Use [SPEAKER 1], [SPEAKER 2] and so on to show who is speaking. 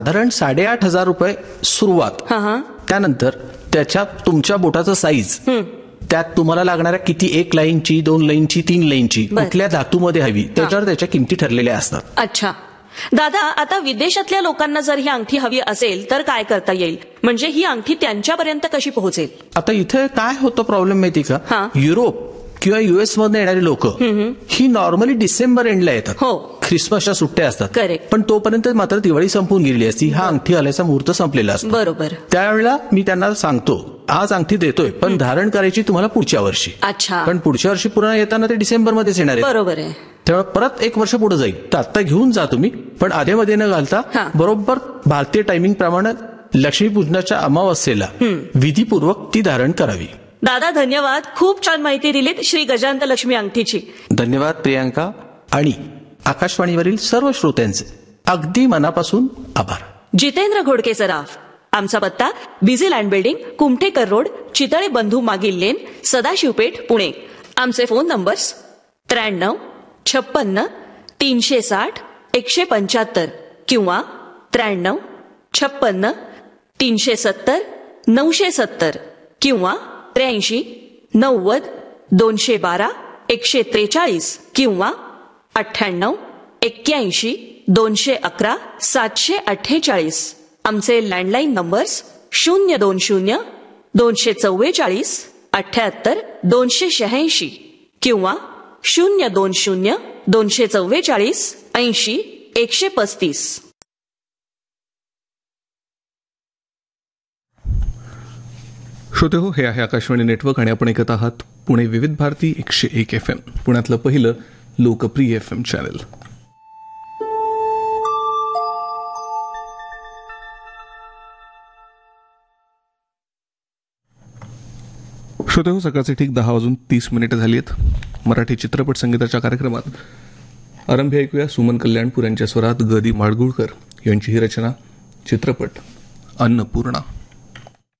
[SPEAKER 1] साधारण 8,500 रुपये सुरुवात. त्यानंतर त्याच्या तुमच्या बोटाचं साईज, त्यात तुम्हाला लागणाऱ्या किती 1 लाईनची, 2 लाईनची, 3 लाईनची, कुठल्या धातूमध्ये हवी, त्याच्यावर त्याच्या किमती ठरलेल्या असतात.
[SPEAKER 2] अच्छा दादा, आता विदेशातल्या लोकांना जर ही अंगठी हवी असेल तर काय करता येईल? म्हणजे ही अंगठी त्यांच्यापर्यंत कशी पोहोचेल?
[SPEAKER 1] आता इथे काय होतं प्रॉब्लेम माहिती का, युरोप किंवा युएस मधून येणारी लोक ही नॉर्मली डिसेंबर एंडला येतात. ख्रिसमसच्या सुट्ट्या असतात, पण तोपर्यंत मात्र दिवाळी संपून गेलेली असती, हा अंगठी आल्याचा मुहूर्त संपलेला असतो.
[SPEAKER 2] बरोबर.
[SPEAKER 1] त्यावेळेला मी त्यांना सांगतो, आज अंगठी देतोय पण धारण करायची तुम्हाला पुढच्या वर्षी.
[SPEAKER 2] अच्छा.
[SPEAKER 1] पण पुढच्या वर्षी पुन्हा येताना ते डिसेंबरमध्येच येणार आहे.
[SPEAKER 2] बरोबर आहे.
[SPEAKER 1] त्यामुळे परत 1 वर्ष पुढे जाईल. तर आता घेऊन जा तुम्ही, पण आधेमध्ये न घालता बरोबर भारतीय टायमिंग प्रमाणे लक्ष्मीपूजनाच्या अमावस्येला विधीपूर्वक ती धारण करावी.
[SPEAKER 2] दादा धन्यवाद, खूप छान माहिती दिलीत श्री गजानन लक्ष्मी अंगठीची.
[SPEAKER 1] धन्यवाद प्रियांका, आणि आकाशवाणीवरील सर्व श्रोत्यांचे अगदी मनापासून आभार.
[SPEAKER 2] जितेंद्र घोडके सराफ. आमचा पत्ता busy land building, Kumthekar road, Chitale बंधू मागील लेन, सदाशिवपेठ, पुणे. आमचे फोन नंबर्स 93 56 360 175 किंवा 93 56 370 970 किंवा 83 90 212 143 किंवा 98 81 211 748. आमचे लँडलाईन नंबर्स 020 244 78 286 किंवा 020 244 80 135.
[SPEAKER 3] श्रोते हो, हे आहे आकाशवाणी नेटवर्क आणि आपण ऐकत आहात पुणे विविध भारती 101 FM, पुण्यातलं पहिलं लोकप्रिय FM चॅनल. श्रोते हो, सकाळचे ठीक 10:30 झाली आहेत. मराठी चित्रपट संगीताच्या कार्यक्रमात आरंभी ऐकूया सुमन कल्याणपूर यांच्या स्वरात ग. दी. माडगूळकर यांची ही रचना, चित्रपट अन्नपूर्णा.